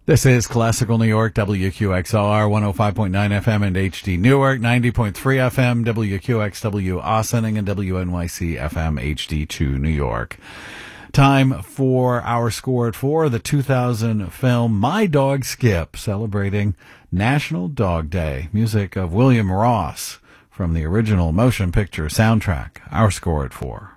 This is Classical New York, WQXR, 105.9 FM and HD Newark, 90.3 FM, WQXW Ossining, and WNYC FM HD2 New York. Time for our score at 4, the 2000 film My Dog Skip, celebrating National Dog Day. Music of William Ross from the original motion picture soundtrack. Our score at 4.